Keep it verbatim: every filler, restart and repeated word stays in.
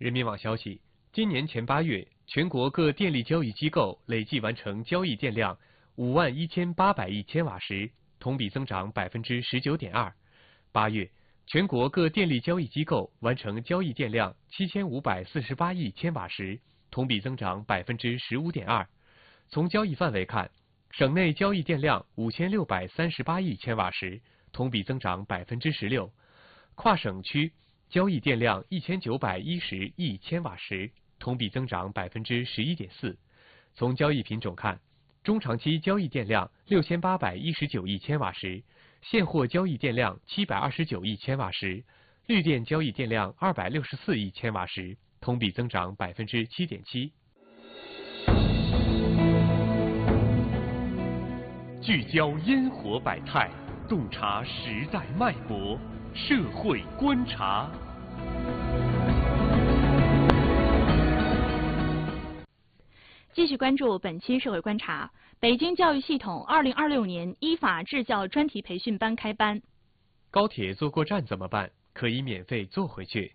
人民网消息，今年前八月，全国各电力交易机构累计完成交易电量五万一千八百亿千瓦时，同比增长百分之十九点二。八月，全国各电力交易机构完成交易电量七千五百四十八亿千瓦时，同比增长百分之十五点二。从交易范围看，省内交易电量五千六百三十八亿千瓦时，同比增长百分之十六；跨省区交易电量一千九百一十亿千瓦时，同比增长百分之十一点四。从交易品种看，中长期交易电量六千八百一十九亿千瓦时，现货交易电量七百二十九亿千瓦时，绿电交易电量二百六十四亿千瓦时，同比增长百分之七点七。 聚焦烟火百态，洞察时代脉搏，社会观察。 继续关注本期社会观察。北京教育系统二零二六年依法治教专题培训班开班。 高铁坐过站怎么办？可以免费坐回去。